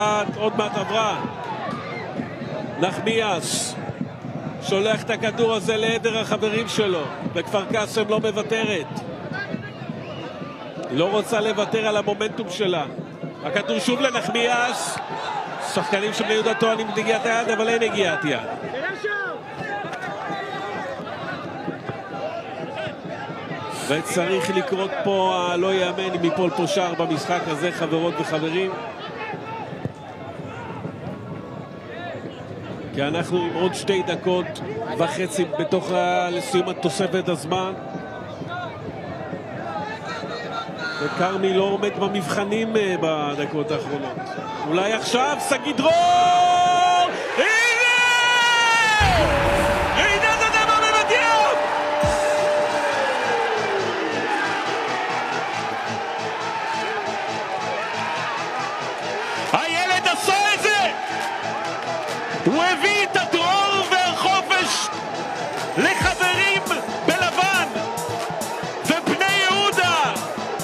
עוד מעט עברה. נחמיאס שולח את הכדור הזה לעדר החברים שלו, וכפר קאסם לא מוותרת, לא רוצה לוותר על המומנטום שלה. הכדור שוב לנחמיאס, שחקנים של בני יהודה טוענים נגיעת היד, אבל אין נגיעת יד. וצריך לקרות פה לא יאמן אם ייפול פה שער במשחק הזה, חברות וחברים, כי אנחנו עם עוד 2 דקות וחצי לסיום התוספת הזמן, וקרמי לא עומד במבחנים בדקות האחרונות. אולי עכשיו שגיא דרור, הנה רעידת אדמה בבת ים. הילד עשה את זה, הוא הביא את הדרור והחופש לחברים בלבן, ובני יהודה,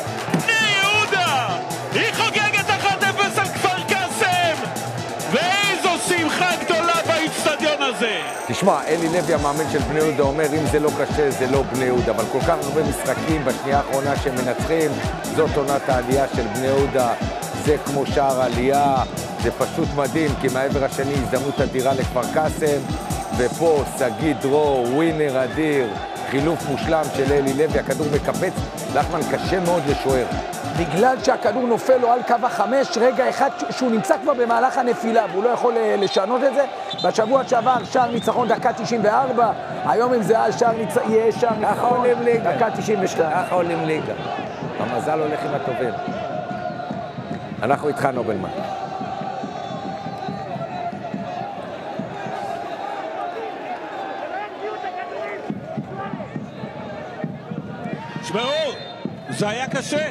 היא חוגגת 1-0 על כפר קאסם, ואיזו שמחה גדולה באצטדיון הזה. תשמע, אלי לוי המאמן של בני יהודה אומר, אם זה לא קשה זה לא בני יהודה, אבל כל כך הרבה משחקים בשנייה האחרונה שהם מנצחים, זאת עונת העלייה של בני יהודה, זה כמו שער עלייה, זה פשוט מדהים, כי מהעבר השני הזדמנות אדירה לכפר קאסם, ופה שגיא דרור, ווינר אדיר, חילוף מושלם של אלי לוי, הכדור מקפץ, לחמן קשה מאוד לשוער. בגלל שהכדור נופל לו על קו 5, רגע אחד שהוא נמצא כבר במהלך הנפילה, והוא לא יכול לשנות את זה. בשבוע שעבר שער ניצחון דקה 94, היום אם זה יהיה שער ניצחון דקה 92. ככה עולים ליגה. המזל הולך עם הטובים. אנחנו איתך נובלמן. שמעו, זה היה קשה.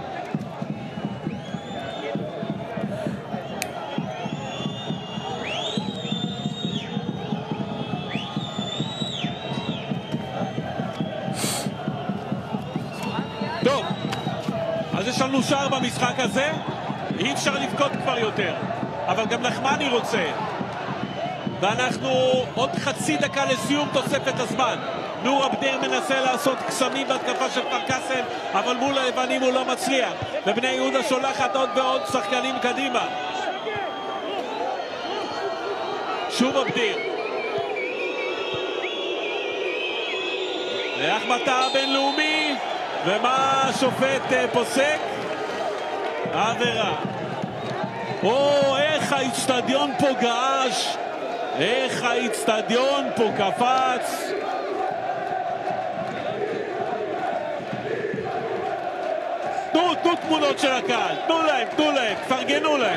טוב, אז יש לנו שער במשחק הזה, אי אפשר לבכות כבר יותר, אבל גם נחמני רוצה, ואנחנו עוד חצי דקה לסיום תוספת הזמן. נור אבדיר מנסה לעשות קסמים בהתקפה של כפר קאסם, אבל מול היוונים הוא לא מצליח, ובני יהודה שולחת עוד ועוד שחקנים קדימה. שוב אבדיר, להחמתה הבינלאומי, ומה השופט פוסק? עבירה. איך האצטדיון פה געש, איך האצטדיון פה קפץ. תנו תמונות של הקהל, תנו להם, תפרגנו להם.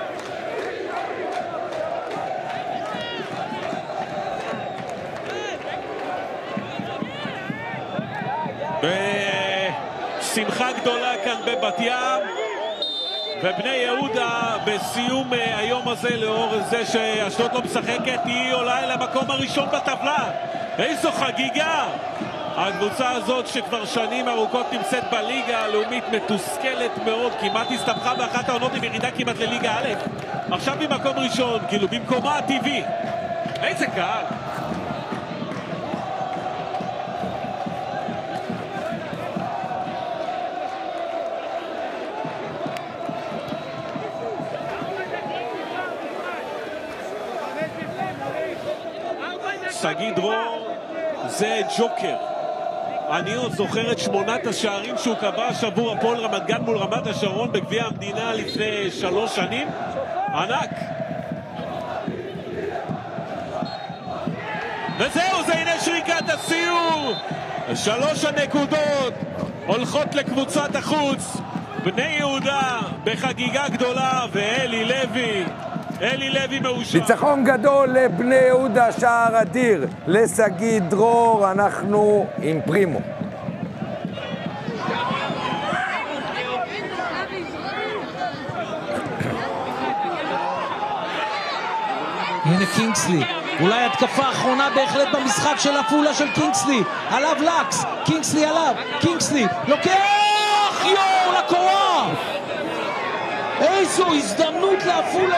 בשמחה גדולה כאן בבת ים, ובני יהודה בסיום היום הזה, לאור זה שאשדוד לא משחקת, היא עולה אל המקום הראשון בטבלה. איזו חגיגה! הקבוצה הזאת שכבר שנים ארוכות נמצאת בליגה הלאומית מתוסכלת מאוד, כמעט הסתבכה באחת העונות עם ירידה כמעט לליגה א', עכשיו במקום ראשון, כאילו במקומה הטבעי. איזה קהל! שגיא דרור זה ג'וקר. אני עוד זוכר את 8 השערים שהוא כבש עבור הפועל רמת גן מול רמת השרון בגביע המדינה לפני 3 שנים. ענק. וזהו, זה הנה שריקת הסיום. 3 הנקודות הולכות לקבוצת החוץ. בני יהודה בחגיגה גדולה, ואלי לוי מאושר. ניצחון גדול לבני יהודה, שער אדיר לשגיא דרור, אנחנו עם פרימו. הנה קינגסלי, אולי התקפה האחרונה בהחלט במשחק של הפעולה של קינגסלי, עליו לקס, קינגסלי עליו, קינגסלי לוקח יור לקורה, איזו הזדמנות להפעולה.